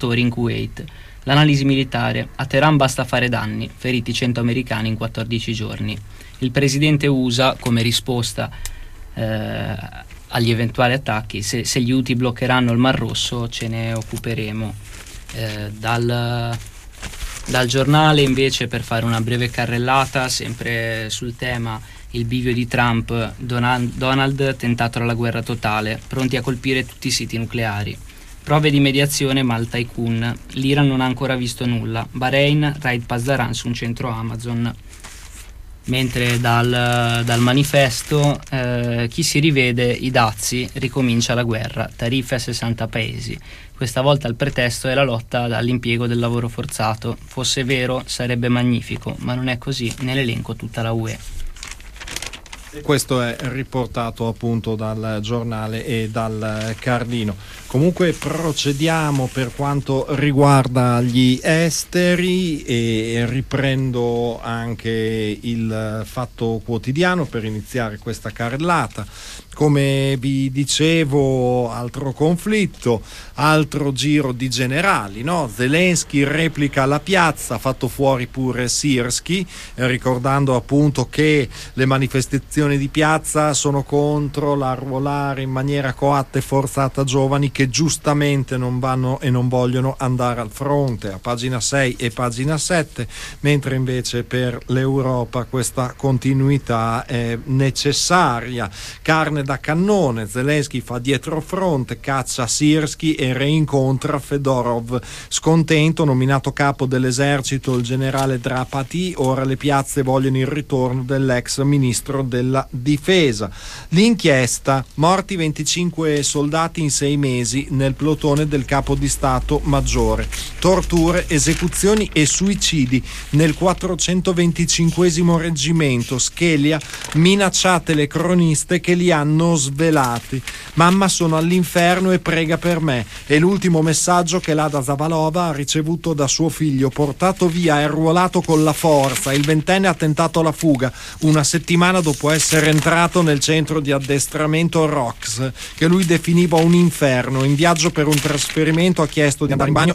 in Kuwait. L'analisi militare: a Teheran basta fare danni, feriti 100 americani in 14 giorni. Il presidente USA, come risposta agli eventuali attacchi: se gli Houthi bloccheranno il Mar Rosso ce ne occuperemo. Dal giornale invece, per fare una breve carrellata, sempre sul tema, il bivio di Trump: Donald tentato alla guerra totale, pronti a colpire tutti i siti nucleari. Prove di mediazione ma al tycoon, l'Iran non ha ancora visto nulla. Bahrain, raid Pasdaran su un centro Amazon. Mentre dal manifesto, chi si rivede i dazi, ricomincia la guerra, tariffe a 60 paesi. Questa volta il pretesto è la lotta all'impiego del lavoro forzato. Fosse vero sarebbe magnifico, ma non è così, nell'elenco tutta la UE. Questo è riportato appunto dal giornale e dal Carlino. Comunque procediamo per quanto riguarda gli esteri e riprendo anche il Fatto Quotidiano per iniziare questa carrellata. Come vi dicevo, altro conflitto, altro giro di generali, no? Zelensky replica la piazza, ha fatto fuori pure Sirski, ricordando appunto che le manifestazioni di piazza sono contro l'arruolare in maniera coatta e forzata giovani che giustamente non vanno e non vogliono andare al fronte, a pagina 6 e pagina 7, mentre invece per l'Europa questa continuità è necessaria. Carne da cannone, Zelensky fa dietro fronte, caccia Sirski e reincontra Fedorov. Scontento, nominato capo dell'esercito il generale Drapati, ora le piazze vogliono il ritorno dell'ex ministro della difesa. L'inchiesta: morti 25 soldati in 6 mesi nel plotone del capo di Stato Maggiore, torture, esecuzioni e suicidi nel 425° reggimento. Schelia: minacciate le croniste che li hanno svelati. Mamma, sono all'inferno e prega per me. È l'ultimo messaggio che l'Ada Zavalova ha ricevuto da suo figlio, portato via e arruolato con la forza. Il 20enne ha tentato la fuga una settimana dopo essere entrato nel centro di addestramento ROX, che lui definiva un inferno. In viaggio per un trasferimento ha chiesto di andare in bagno